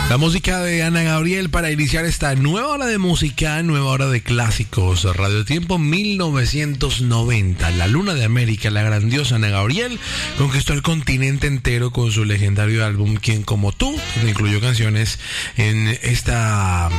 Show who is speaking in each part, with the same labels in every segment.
Speaker 1: La música de Ana Gabriel para iniciar esta nueva hora de música, nueva hora de clásicos. Radio Tiempo 1990. La Luna de América, la grandiosa Ana Gabriel, conquistó el continente entero con su legendario álbum Quién como tú, donde incluyó canciones en esta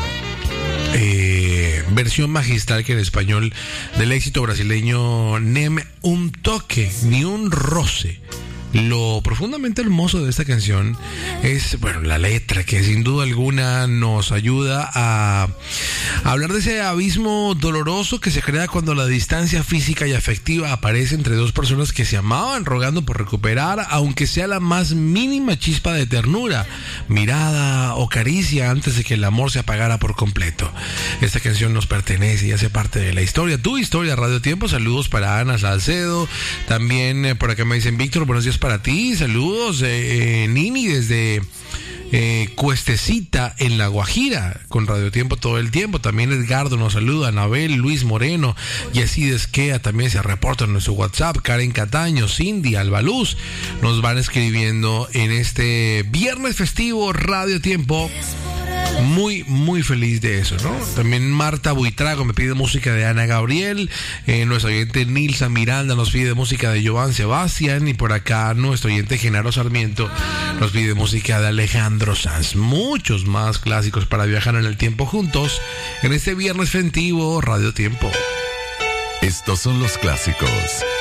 Speaker 1: versión magistral que en español del éxito brasileño Nem un toque, ni un roce. Lo profundamente hermoso de esta canción es, bueno, la letra, que sin duda alguna nos ayuda a hablar de ese abismo doloroso que se crea cuando la distancia física y afectiva aparece entre dos personas que se amaban, rogando por recuperar, aunque sea la más mínima chispa de ternura, mirada o caricia antes de que el amor se apagara por completo. Esta canción nos pertenece y hace parte de la historia, tu historia, Radio Tiempo. Saludos para Ana Salcedo, también por acá me dicen Víctor, buenos días para ti, saludos, Nini desde Cuestecita en La Guajira, con Radio Tiempo todo el tiempo. También Edgardo nos saluda, Anabel, Luis Moreno, Yesid Esquea también se reportan en su WhatsApp, Karen Cataño, Cindy, Albaluz, nos van escribiendo en este viernes festivo Radio Tiempo. Muy, muy feliz de eso, ¿no? También Marta Buitrago me pide música de Ana Gabriel, nuestro oyente Nilsa Miranda nos pide música de Joan Sebastián, y por acá nuestro oyente Genaro Sarmiento nos pide música de Alejandro Sanz. Muchos más clásicos para viajar en el tiempo juntos en este viernes festivo Radio Tiempo.
Speaker 2: Estos son los clásicos